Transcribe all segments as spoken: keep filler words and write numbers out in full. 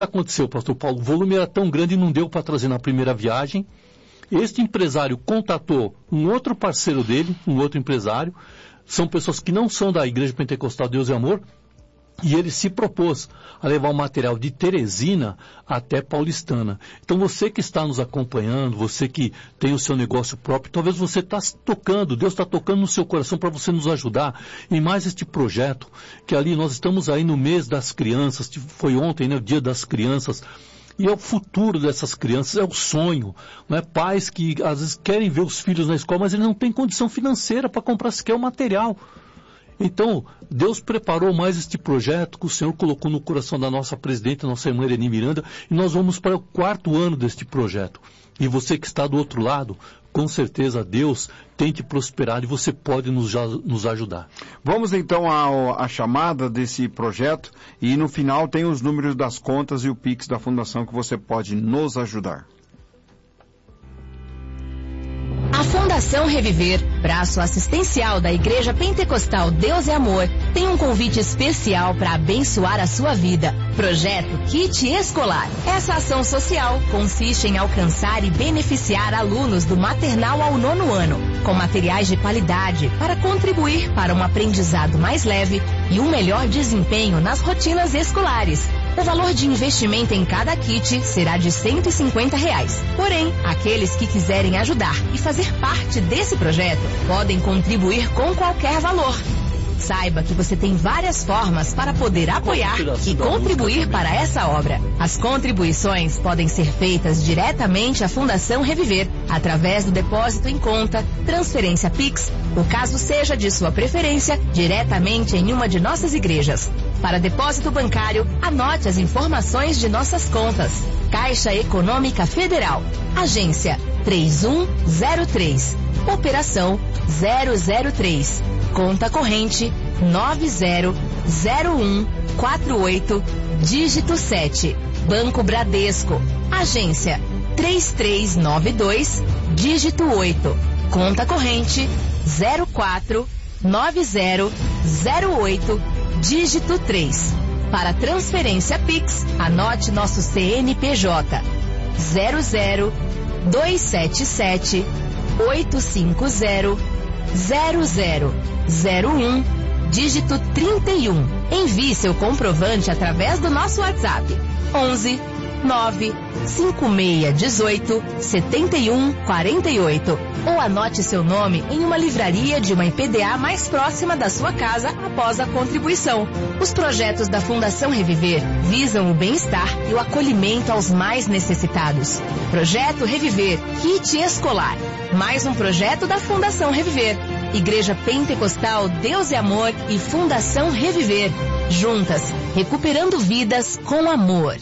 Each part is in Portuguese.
aconteceu, pastor Paulo? O volume era tão grande e não deu para trazer na primeira viagem. Este empresário contatou um outro parceiro dele, um outro empresário. São pessoas que não são da Igreja Pentecostal Deus e Amor. E ele se propôs a levar o material de Teresina até Paulistana. Então você que está nos acompanhando, você que tem o seu negócio próprio, talvez você está tocando, Deus está tocando no seu coração para você nos ajudar em mais este projeto, que ali nós estamos aí no mês das crianças, foi ontem, né, o dia das crianças, e é o futuro dessas crianças, é o sonho, não é? Pais que às vezes querem ver os filhos na escola, mas ele não tem condição financeira para comprar sequer o material. Então, Deus preparou mais este projeto que o Senhor colocou no coração da nossa presidente, nossa irmã Irene Miranda, e nós vamos para o quarto ano deste projeto. E você que está do outro lado, com certeza Deus tem te prosperar e você pode nos, nos ajudar. Vamos então à, à chamada desse projeto e no final tem os números das contas e o Pix da Fundação que você pode nos ajudar. A Fundação Reviver, braço assistencial da Igreja Pentecostal Deus é Amor, tem um convite especial para abençoar a sua vida. Projeto Kit Escolar. Essa ação social consiste em alcançar e beneficiar alunos do maternal ao nono ano, com materiais de qualidade para contribuir para um aprendizado mais leve e um melhor desempenho nas rotinas escolares. O valor de investimento em cada kit será de cento e cinquenta reais. Porém, aqueles que quiserem ajudar e fazer parte desse projeto podem contribuir com qualquer valor. Saiba que você tem várias formas para poder apoiar e contribuir para essa obra. As contribuições podem ser feitas diretamente à Fundação Reviver, através do depósito em conta, transferência Pix, o caso seja de sua preferência, diretamente em uma de nossas igrejas. Para depósito bancário, anote as informações de nossas contas. Caixa Econômica Federal, agência três um zero três, operação zero zero três, conta corrente nove zero zero um quatro oito, dígito sete, Banco Bradesco, agência três três nove dois, dígito oito, conta corrente zero quatro nove zero zero oito, dígito três. Para transferência Pix, anote nosso C N P J zero zero dois sete sete oito cinco zero zero zero zero um, dígito trinta e um. Envie seu comprovante através do nosso WhatsApp onze nove cinco seis um oito sete um quatro oito ou anote seu nome em uma livraria de uma I P D A mais próxima da sua casa após a contribuição. Os projetos da Fundação Reviver visam o bem-estar e o acolhimento aos mais necessitados. Projeto Reviver, Kit Escolar. Mais um projeto da Fundação Reviver. Igreja Pentecostal Deus é Amor e Fundação Reviver. Juntas, recuperando vidas com amor.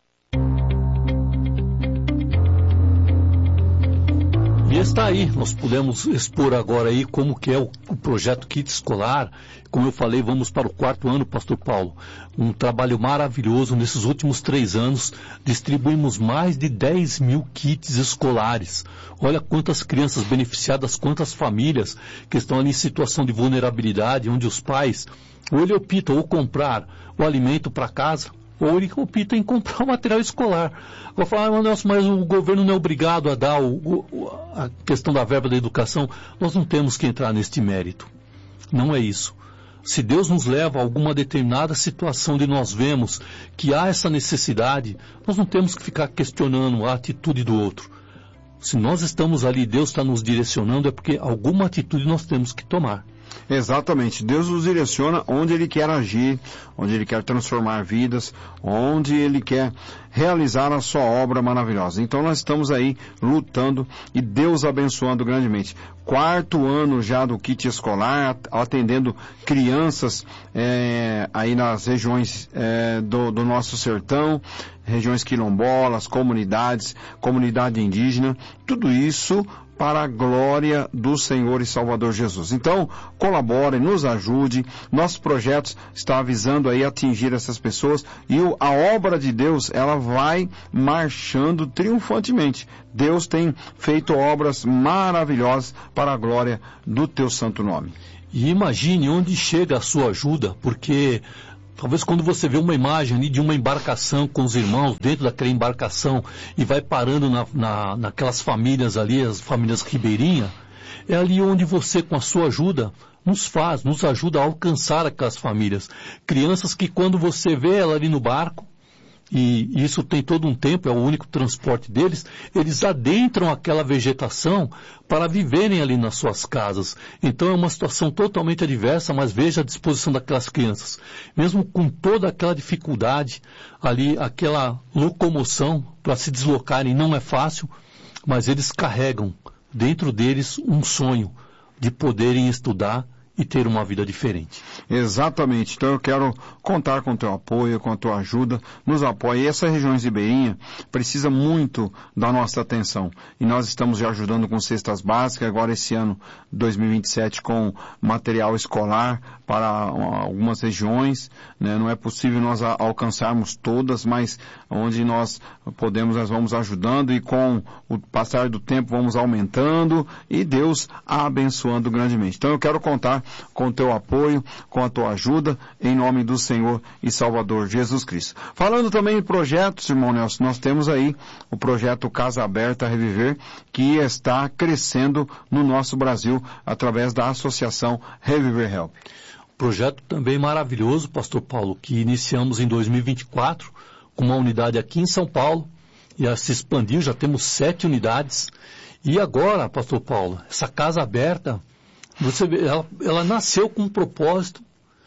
E está aí, nós pudemos expor agora aí como que é o, o projeto Kit Escolar. Como eu falei, vamos para o quarto ano, pastor Paulo. Um trabalho maravilhoso. Nesses últimos três anos, distribuímos mais de dez mil kits escolares. Olha quantas crianças beneficiadas, quantas famílias que estão ali em situação de vulnerabilidade, onde os pais, ou ele optam ou comprar o alimento para casa, ou ele opta em comprar o material escolar. Vou falar, ah, Nelson, mas o governo não é obrigado a dar o, o, a questão da verba da educação. Nós não temos que entrar neste mérito. Não é isso. Se Deus nos leva a alguma determinada situação onde nós vemos que há essa necessidade, nós não temos que ficar questionando a atitude do outro. Se nós estamos ali, Deus está nos direcionando, é porque alguma atitude nós temos que tomar. Exatamente, Deus nos direciona onde Ele quer agir, onde Ele quer transformar vidas, onde Ele quer realizar a sua obra maravilhosa. Então nós estamos aí lutando e Deus abençoando grandemente. Quarto ano já do kit escolar, atendendo crianças é, aí nas regiões é, do, do nosso sertão, regiões quilombolas, comunidades, comunidade indígena, tudo isso para a glória do Senhor e Salvador Jesus. Então, colabore, nos ajude. Nossos projetos estão avisando aí atingir essas pessoas e o, a obra de Deus, ela vai marchando triunfantemente. Deus tem feito obras maravilhosas para a glória do teu santo nome. E imagine onde chega a sua ajuda, porque Talvez quando você vê uma imagem ali de uma embarcação com os irmãos dentro daquela embarcação e vai parando na, na, naquelas famílias ali, as famílias ribeirinhas, é ali onde você, com a sua ajuda, nos faz, nos ajuda a alcançar aquelas famílias. Crianças que quando você vê ela ali no barco, e isso tem todo um tempo, é o único transporte deles, eles adentram aquela vegetação para viverem ali nas suas casas. Então é uma situação totalmente adversa, mas veja a disposição daquelas crianças. Mesmo com toda aquela dificuldade, ali aquela locomoção para se deslocarem não é fácil, mas eles carregam dentro deles um sonho de poderem estudar e ter uma vida diferente. Exatamente. Então eu quero contar com o teu apoio, com a tua ajuda, nos apoia. E essas regiões ribeirinhas precisa muito da nossa atenção. E nós estamos já ajudando com cestas básicas, agora esse ano dois mil e vinte e sete com material escolar para algumas regiões, né? Não é possível nós alcançarmos todas, mas onde nós podemos, nós vamos ajudando e com o passar do tempo vamos aumentando e Deus a abençoando grandemente. Então eu quero contar com o teu apoio, com a tua ajuda, em nome do Senhor e Salvador Jesus Cristo. Falando também em projetos, irmão Nelson, nós temos aí o projeto Casa Aberta Reviver, que está crescendo no nosso Brasil através da Associação Reviver Help. Projeto também maravilhoso, pastor Paulo, que iniciamos em dois mil e vinte e quatro, com uma unidade aqui em São Paulo, e ela se expandiu, já temos sete unidades. E agora, pastor Paulo, essa Casa Aberta, você vê, ela, ela nasceu com um propósito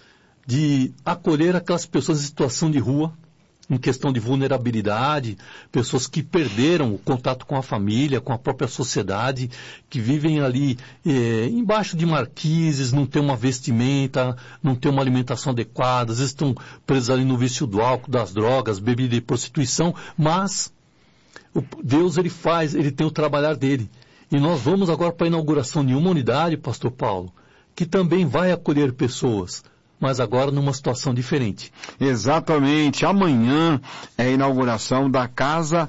de acolher aquelas pessoas em situação de rua, em questão de vulnerabilidade, pessoas que perderam o contato com a família, com a própria sociedade, que vivem ali eh, embaixo de marquises, não tem uma vestimenta, não tem uma alimentação adequada, às vezes estão presos ali no vício do álcool, das drogas, bebida e prostituição, mas o Deus ele faz, ele tem o trabalhar dele. E nós vamos agora para a inauguração de uma unidade, pastor Paulo, que também vai acolher pessoas, mas agora numa situação diferente. Exatamente. Amanhã é a inauguração da Casa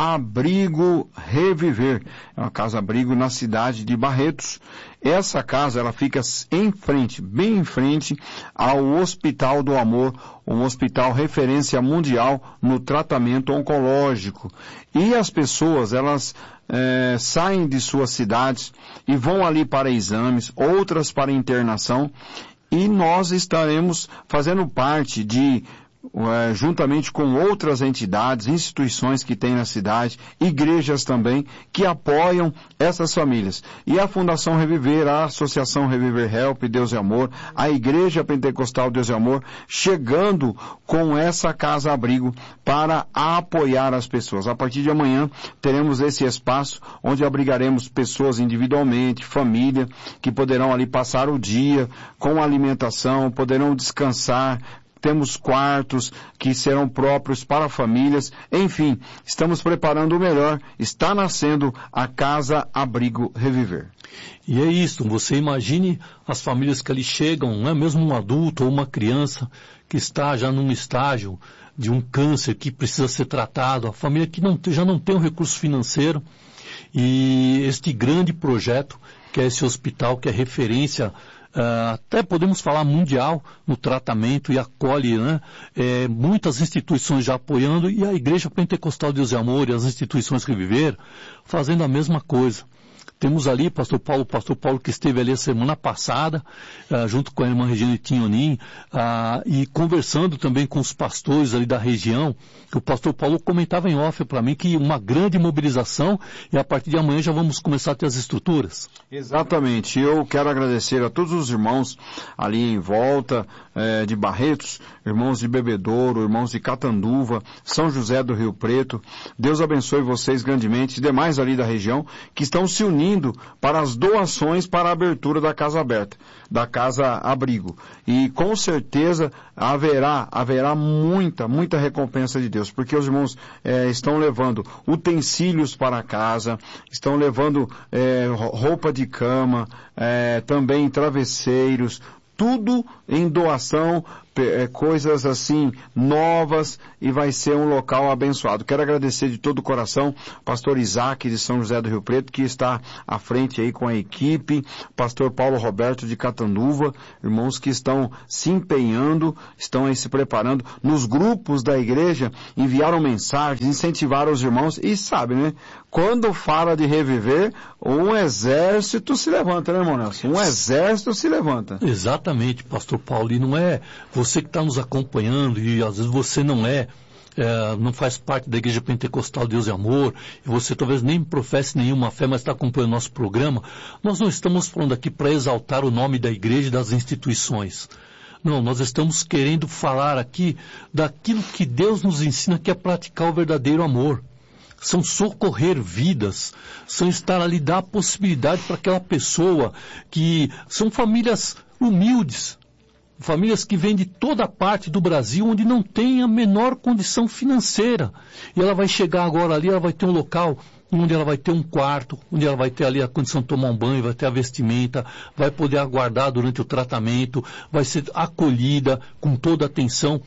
Abrigo Reviver. É uma Casa Abrigo na cidade de Barretos. Essa casa, ela fica em frente, bem em frente ao Hospital do Amor, um hospital referência mundial no tratamento oncológico. E as pessoas, elas é, saem de suas cidades e vão ali para exames, outras para internação, e nós estaremos fazendo parte de, é, juntamente com outras entidades, instituições que tem na cidade, igrejas também, que apoiam essas famílias. E a Fundação Reviver, a Associação Reviver Help, Deus e Amor, a Igreja Pentecostal Deus e Amor, chegando com essa casa-abrigo para apoiar as pessoas. A partir de amanhã, teremos esse espaço onde abrigaremos pessoas individualmente, família, que poderão ali passar o dia com alimentação, poderão descansar. Temos quartos que serão próprios para famílias. Enfim, estamos preparando o melhor. Está nascendo a Casa Abrigo Reviver. E é isso. Você imagine as famílias que ali chegam, não é mesmo um adulto ou uma criança que está já num estágio de um câncer que precisa ser tratado. A família que não, já não tem um recurso financeiro. E este grande projeto, que é esse hospital, que é referência Uh, até podemos falar mundial no tratamento e acolhe, né, é, muitas instituições já apoiando e a Igreja Pentecostal Deus e Amor e as instituições Reviver fazendo a mesma coisa. Temos ali, pastor Paulo, pastor Paulo que esteve ali a semana passada, uh, junto com a irmã Regina Tinhonin, uh, e conversando também com os pastores ali da região, que o pastor Paulo comentava em off para mim que uma grande mobilização e a partir de amanhã já vamos começar a ter as estruturas. Exatamente. Eu quero agradecer a todos os irmãos ali em volta eh, de Barretos, irmãos de Bebedouro, irmãos de Catanduva, São José do Rio Preto. Deus abençoe vocês grandemente, demais ali da região, que estão se unindo para as doações para a abertura da Casa Aberta, da Casa Abrigo. E com certeza haverá, haverá muita, muita recompensa de Deus, porque os irmãos eh, estão levando utensílios para casa, estão levando eh, roupa de cama, eh, também travesseiros, tudo em doação é, coisas assim novas e vai ser um local abençoado. Quero agradecer de todo o coração pastor Isaac de São José do Rio Preto, que está à frente aí com a equipe, pastor Paulo Roberto de Catanduva, irmãos que estão se empenhando, estão aí se preparando. Nos grupos da igreja enviaram mensagens, incentivaram os irmãos e sabe, né? Quando fala de reviver, um exército se levanta, né, irmão Nelson? Um exército se levanta. Exatamente, pastor Paulo, e não é você que está nos acompanhando e às vezes você não é, é, não faz parte da Igreja Pentecostal Deus e Amor, e você talvez nem professe nenhuma fé, mas está acompanhando nosso programa. Nós não estamos falando aqui para exaltar o nome da igreja e das instituições. Não, nós estamos querendo falar aqui daquilo que Deus nos ensina, que é praticar o verdadeiro amor. São socorrer vidas, são estar ali, dar a possibilidade para aquela pessoa que são famílias humildes, famílias que vêm de toda parte do Brasil, onde não tem a menor condição financeira. E ela vai chegar agora ali, ela vai ter um local onde ela vai ter um quarto, onde ela vai ter ali a condição de tomar um banho, vai ter a vestimenta, vai poder aguardar durante o tratamento, vai ser acolhida com toda a atenção.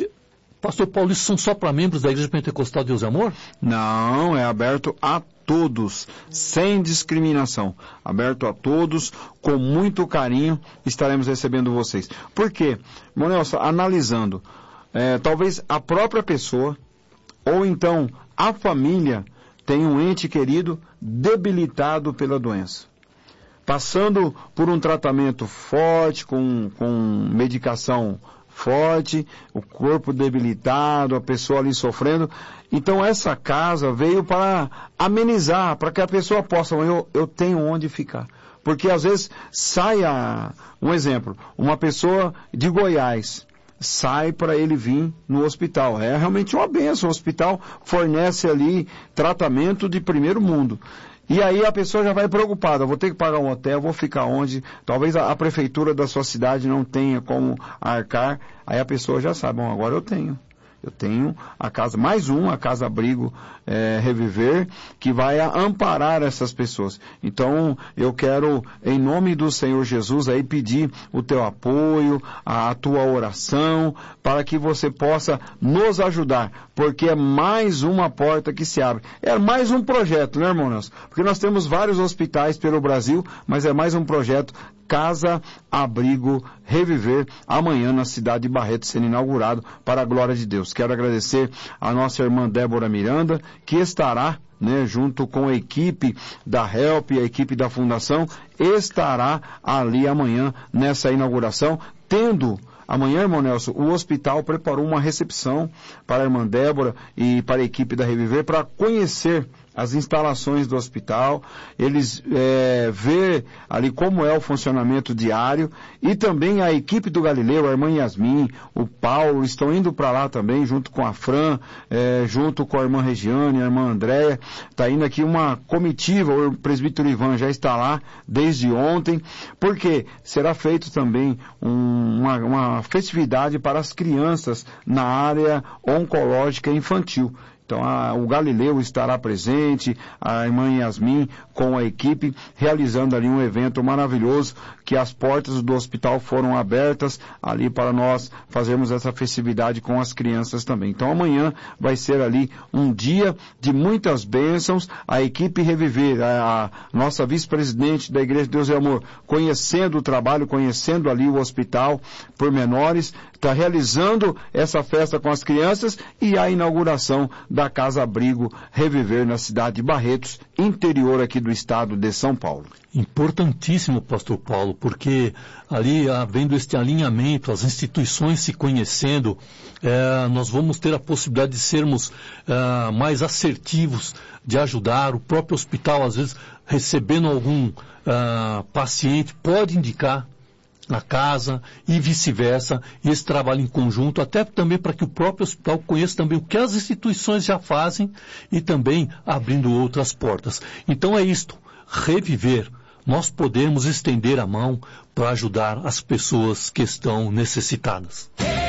Pastor Paulo, isso são só para membros da Igreja Pentecostal Deus e Amor? Não, é aberto a todos, sem discriminação. Aberto a todos, com muito carinho, estaremos recebendo vocês. Por quê? Irmão Nelson, analisando, é, talvez a própria pessoa, ou então a família, tenha um ente querido debilitado pela doença. Passando por um tratamento forte, com, com medicação forte, o corpo debilitado, a pessoa ali sofrendo. Então essa casa veio para amenizar, para que a pessoa possa, eu, eu tenho onde ficar. Porque às vezes sai a, um exemplo, uma pessoa de Goiás, sai para ele vir no hospital. É realmente uma bênção, o hospital fornece ali tratamento de primeiro mundo. E aí a pessoa já vai preocupada, vou ter que pagar um hotel, vou ficar onde? Talvez a, a prefeitura da sua cidade não tenha como arcar, aí a pessoa já sabe, bom, agora eu tenho. Eu tenho a casa, mais um, a Casa Abrigo é, Reviver, que vai amparar essas pessoas. Então, eu quero, em nome do Senhor Jesus, aí pedir o teu apoio, a, a tua oração, para que você possa nos ajudar, porque é mais uma porta que se abre. É mais um projeto, né, irmão Nelson? Porque nós temos vários hospitais pelo Brasil, mas é mais um projeto. Casa Abrigo Reviver, amanhã na cidade de Barreto, sendo inaugurado para a glória de Deus. Quero agradecer a nossa irmã Débora Miranda, que estará, né, junto com a equipe da Help e a equipe da Fundação, estará ali amanhã nessa inauguração, tendo amanhã, irmão Nelson, o hospital preparou uma recepção para a irmã Débora e para a equipe da Reviver para conhecer as instalações do hospital, eles é, ver ali como é o funcionamento diário, e também a equipe do Galileu, a irmã Yasmin, o Paulo, estão indo para lá também, junto com a Fran, é, junto com a irmã Regiane, a irmã Andréia, está indo aqui uma comitiva, o presbítero Ivan já está lá desde ontem, porque será feito também um, uma, uma festividade para as crianças na área oncológica infantil. Então, a, o Galileu estará presente, a irmã Yasmin com a equipe, realizando ali um evento maravilhoso, que as portas do hospital foram abertas ali para nós fazermos essa festividade com as crianças também. Então, amanhã vai ser ali um dia de muitas bênçãos, a equipe Reviver, a, a nossa vice-presidente da Igreja de Deus e Amor, conhecendo o trabalho, conhecendo ali o hospital por menores, está realizando essa festa com as crianças e a inauguração da Casa Abrigo Reviver na cidade de Barretos, interior aqui do estado de São Paulo. Importantíssimo, pastor Paulo, porque ali, havendo este alinhamento, as instituições se conhecendo, é, nós vamos ter a possibilidade de sermos é, mais assertivos, de ajudar. O próprio hospital, às vezes, recebendo algum é, paciente, pode indicar na casa e vice-versa, e esse trabalho em conjunto, até também para que o próprio hospital conheça também o que as instituições já fazem e também abrindo outras portas. Então é isto, reviver. Nós podemos estender a mão para ajudar as pessoas que estão necessitadas.